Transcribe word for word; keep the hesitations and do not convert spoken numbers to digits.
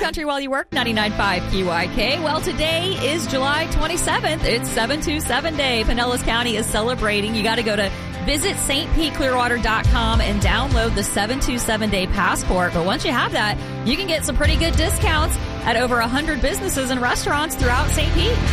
country while you work, ninety-nine point five Q I K. Well, today is July twenty-seventh. It's seven two seven Day. Pinellas County is celebrating. You got to go to visit S T Pete Clearwater dot com and download the seven two seven Day Passport. But once you have that, you can get some pretty good discounts at over one hundred businesses and restaurants throughout Saint Pete.